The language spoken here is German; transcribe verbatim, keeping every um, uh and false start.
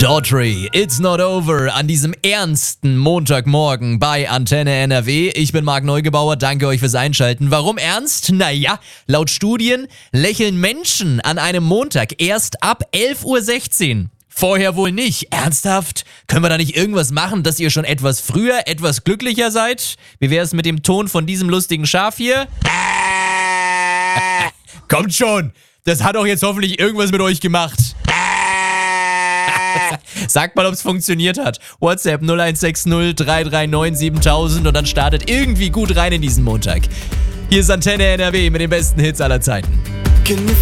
Daughtry, It's Not Over an diesem ernsten Montagmorgen bei Antenne N R W. Ich bin Marc Neugebauer, danke euch fürs Einschalten. Warum ernst? Naja, laut Studien lächeln Menschen an einem Montag erst ab elf Uhr sechzehn. Vorher wohl nicht. Ernsthaft? Können wir da nicht irgendwas machen, dass ihr schon etwas früher, etwas glücklicher seid? Wie wäre es mit dem Ton von diesem lustigen Schaf hier? Kommt schon! Das hat doch jetzt hoffentlich irgendwas mit euch gemacht. Sagt mal, ob es funktioniert hat. WhatsApp null eins sechs null drei drei neun siebentausend und dann startet irgendwie gut rein in diesen Montag. Hier ist Antenne N R W mit den besten Hits aller Zeiten.